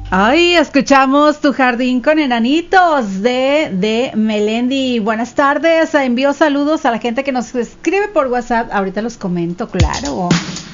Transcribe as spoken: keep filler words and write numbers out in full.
Ay, escuchamos Tu Jardín con Enanitos de, de Melendi. Buenas tardes, envío saludos a la gente que nos escribe por WhatsApp. Ahorita los comento, claro.